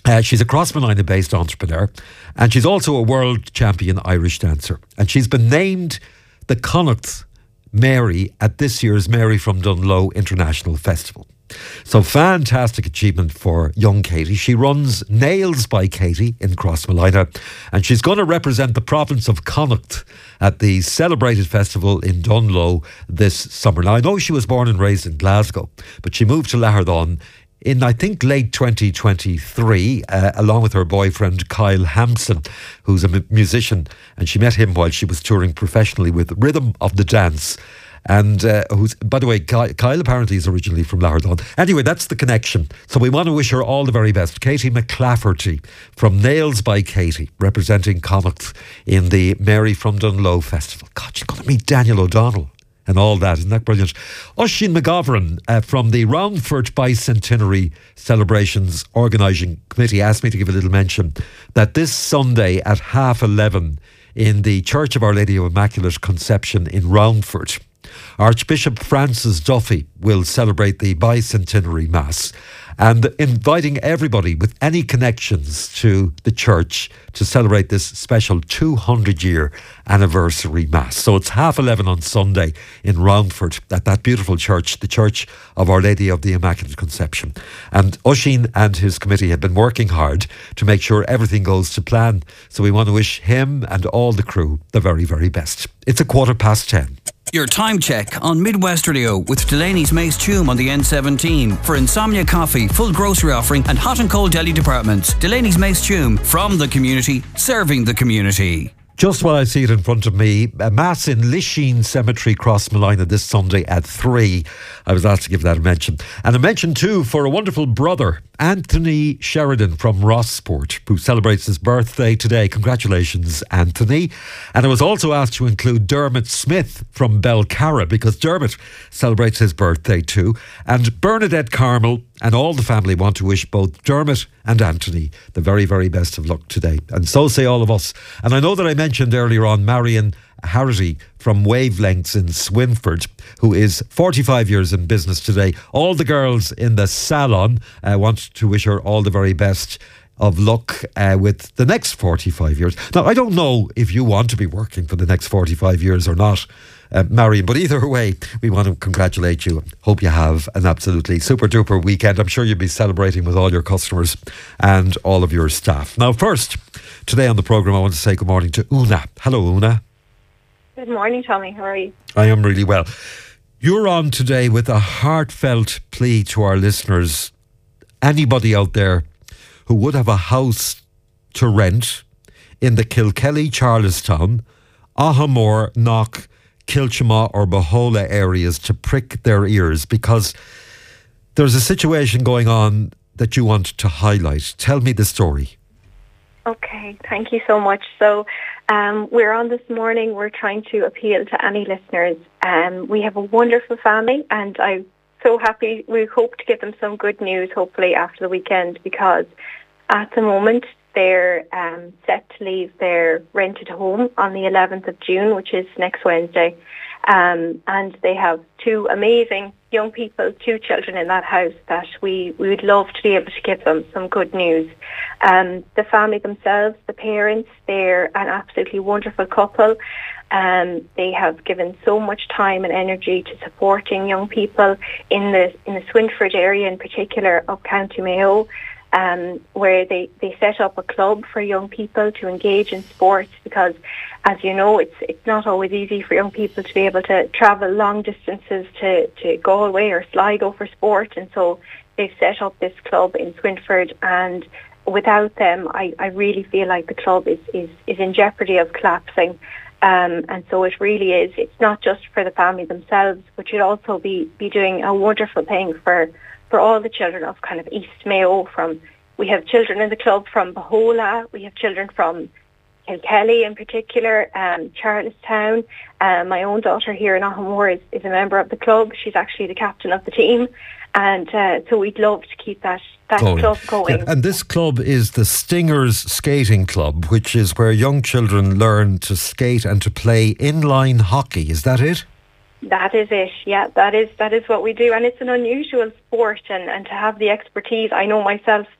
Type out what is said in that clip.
She's a Crossmolina-based entrepreneur, and she's also a world champion Irish dancer. And she's been named the Connacht Mary at this year's Mary from Dunloe International Festival. So fantastic achievement for young Katie. She runs Nails by Katie in Crossmolina, and she's going to represent the province of Connacht at the celebrated festival in Dunloe this summer. Now, I know she was born and raised in Glasgow, but she moved to Lahardon in, I think, late 2023, along with her boyfriend Kyle Hampson, who's a musician, and she met him while she was touring professionally with Rhythm of the Dance. And who's, by the way, Kyle apparently is originally from Lahardon. Anyway, that's the connection. So we want to wish her all the very best. Katie McClafferty from Nails by Katie, representing Connacht in the Mary from Dunloe Festival. God, she's going to meet Daniel O'Donnell and all that. Isn't that brilliant? Oisín McGovern from the Roundford Bicentenary Celebrations Organising Committee asked me to give a little mention that this Sunday at 11:30 in the Church of Our Lady of Immaculate Conception in Roundford, Archbishop Francis Duffy will celebrate the Bicentenary Mass, and inviting everybody with any connections to the church to celebrate this special 200-year anniversary Mass. So it's 11:30 on Sunday in Roundford at that beautiful church, the Church of Our Lady of the Immaculate Conception. And Oisín and his committee have been working hard to make sure everything goes to plan. So we want to wish him and all the crew the very, very best. It's 10:15. Your time check on Midwest Radio with Delaney's Mace Tume on the N17 for insomnia coffee, full grocery offering and hot and cold deli departments. Delaney's Mace Tume, from the community, serving the community. Just while I see it in front of me, a Mass in Lisheen Cemetery, Crossmolina, this Sunday at 3. I was asked to give that a mention. And a mention too for a wonderful brother, Anthony Sheridan from Rossport, who celebrates his birthday today. Congratulations, Anthony. And I was also asked to include Dermot Smith from Belcarra, because Dermot celebrates his birthday too. And Bernadette Carmel and all the family want to wish both Dermot and Anthony the very, very best of luck today. And so say all of us. And I know that I mentioned earlier on Marion Harity from Wavelengths in Swinford, who is 45 years in business today. All the girls in the salon want to wish her all the very best of luck with the next 45 years. Now, I don't know if you want to be working for the next 45 years or not, Marion, but either way, we want to congratulate you. Hope you have an absolutely super duper weekend. I'm sure you'll be celebrating with all your customers and all of your staff. Now, first, today on the programme, I want to say good morning to Una. Hello, Una. Good morning, Tommy. How are you? I am really well. You're on today with a heartfelt plea to our listeners. Anybody out there who would have a house to rent in the Kilkelly, Charlestown, Ahamore, Knock, Kilchama or Bohola areas to prick their ears, because there's a situation going on that you want to highlight. Tell me the story. Okay, thank you so much. So we're on this morning. We're trying to appeal to any listeners. We have a wonderful family, and I'm so happy. We hope to give them some good news, hopefully, after the weekend, because at the moment they're set to leave their rented home on the 11th of June, which is next Wednesday. And they have two amazing young people, two children in that house that we would love to be able to give them some good news. The family themselves, the parents, they're an absolutely wonderful couple. They have given so much time and energy to supporting young people in the Swinford area in particular of County Mayo. Where they set up a club for young people to engage in sports, because, as you know, it's not always easy for young people to be able to travel long distances to Galway or Sligo for sport, and so they've set up this club in Swinford, and without them I really feel like the club is in jeopardy of collapsing. And so it really is. It's not just for the family themselves, but you'd also be doing a wonderful thing for all the children of kind of East Mayo. We have children in the club from Bohola, we have children from Kilkelly in particular, Charlestown. My own daughter here in Ahamore is a member of the club. She's actually the captain of the team. And so we'd love to keep that club going. Yeah, and this club is the Stingers Skating Club, which is where young children learn to skate and to play inline hockey. Is that it? That is it, yeah, that is what we do, and it's an unusual sport, and to have the expertise. I know myself,